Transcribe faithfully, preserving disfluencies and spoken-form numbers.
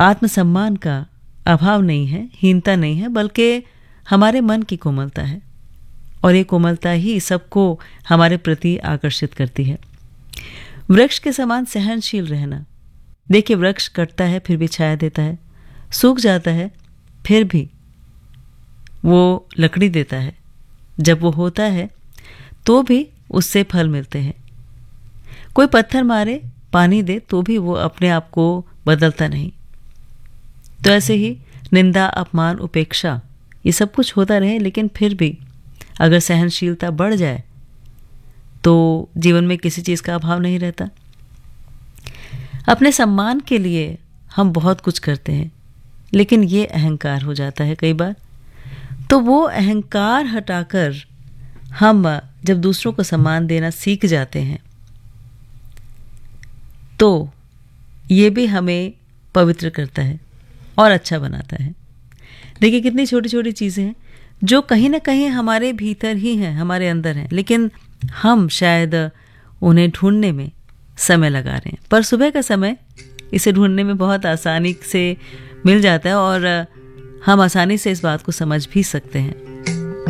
आत्मसम्मान का अभाव नहीं है, हीनता नहीं है, बल्कि हमारे मन की कोमलता है। और ये कोमलता ही सबको हमारे प्रति आकर्षित करती है। वृक्ष के समान सहनशील रहना। देखिए, वृक्ष कटता है फिर भी छाया देता है, सूख जाता है फिर भी वो लकड़ी देता है, जब वो होता है तो भी उससे फल मिलते हैं। कोई पत्थर मारे, पानी दे तो भी वो अपने आप को बदलता नहीं। तो ऐसे ही निंदा, अपमान, उपेक्षा ये सब कुछ होता रहे, लेकिन फिर भी अगर सहनशीलता बढ़ जाए तो जीवन में किसी चीज़ का अभाव नहीं रहता। अपने सम्मान के लिए हम बहुत कुछ करते हैं, लेकिन ये अहंकार हो जाता है कई बार। तो वो अहंकार हटाकर हम जब दूसरों को सम्मान देना सीख जाते हैं तो ये भी हमें पवित्र करता है और अच्छा बनाता है। देखिए, कितनी छोटी छोटी चीज़ें हैं जो कहीं ना कहीं हमारे भीतर ही हैं, हमारे अंदर हैं, लेकिन हम शायद उन्हें ढूंढने में समय लगा रहे हैं। पर सुबह का समय इसे ढूंढने में बहुत आसानी से मिल जाता है और हम आसानी से इस बात को समझ भी सकते हैं।